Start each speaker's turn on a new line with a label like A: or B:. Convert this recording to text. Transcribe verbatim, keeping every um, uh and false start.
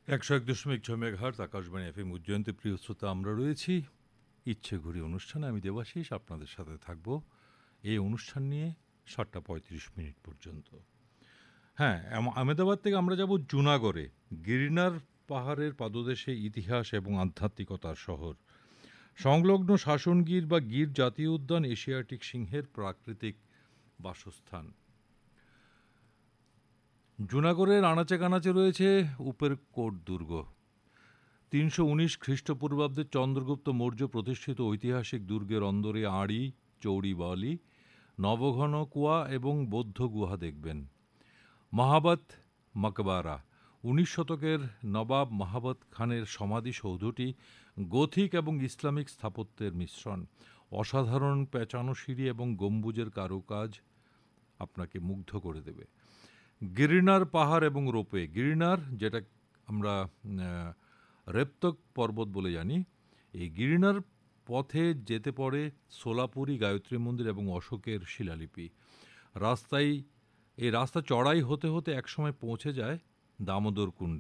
A: একশো এক দশমিক ছয় মেগাহার্টজ আকাশবাণী এফএম উজ্জয়ন্তী প্রিয় শ্রোতা, আমরা রয়েছি ইচ্ছে ঘুরি অনুষ্ঠানে। আমি দেবাশিস আপনাদের সাথে থাকব এই অনুষ্ঠান নিয়ে সাতটা পঁয়ত্রিশ মিনিট পর্যন্ত। হ্যাঁ, আম- আহমেদাবাদ থেকে আমরা যাব জুনাগড়ে, গিরনার পাহাড়ের পাদদেশে ইতিহাস এবং আধ্যাত্মিকতার শহর। সংলগ্ন শাসন গির বা গির জাতীয় উদ্যান এশিয়াটিক সিংহের প্রাকৃতিক বাসস্থান। জুনাগড়ের আনাচে কানাচে রয়েছে উপেরকোট দুর্গ। তিনশো উনিশ খ্রিস্টপূর্বাব্দে চন্দ্রগুপ্ত মৌর্য প্রতিষ্ঠিত ঐতিহাসিক দুর্গের অন্দরে আড়ি, চৌড়ি বালি, নবঘন কুয়া এবং বৌদ্ধ গুহা দেখবেন। মাহাবত মকবারা, উনিশ শতকের নবাব মাহাবত খানের সমাধিসৌধটি গথিক এবং ইসলামিক স্থাপত্যের মিশ্রণ। অসাধারণ পেঁচানো সিঁড়ি এবং গম্বুজের কারুকাজ আপনাকে মুগ্ধ করে দেবে। গিরনার পাহাড় এবং রোপওয়ে। গিরনার, যেটা আমরা আহ, রেপ্তক পর্বত বলে জানি, এই গিরনার পথে যেতে পড়ে সোলাপুরি গায়ত্রী মন্দির এবং অশোকের শিলালিপি। রাস্তায় এই রাস্তা চড়াই হতে হতে একসময় পৌঁছে যায় দামোদর কুণ্ডে।